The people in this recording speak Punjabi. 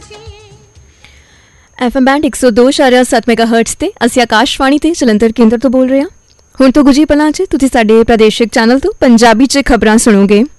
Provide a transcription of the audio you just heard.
FM ਬੈਂਡ 102.7 ਮੈਗਾਹਰਟਜ਼ ਤੇ ਅਸੀਂ ਆਕਾਸ਼ਵਾਣੀ ਤੇ ਜਲੰਧਰ ਕੇਂਦਰ ਤੋਂ ਬੋਲ ਰਹੇ ਹਾਂ। ਹੁਣ ਤੋਂ ਕੁਝ ਹੀ ਪਲਾਂ 'ਚ ਤੁਸੀਂ ਸਾਡੇ ਪ੍ਰਾਦੇਸ਼ਿਕ ਚੈਨਲ ਤੋਂ ਪੰਜਾਬੀ 'ਚ ਖਬਰਾਂ ਸੁਣੋਗੇ।